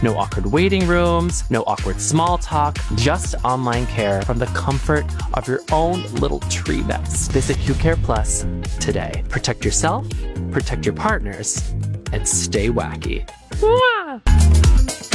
No awkward waiting rooms, no awkward small talk, just online care from the comfort of your own little tree nest. Visit UCare Plus today. Protect yourself, protect your partners, and stay wacky.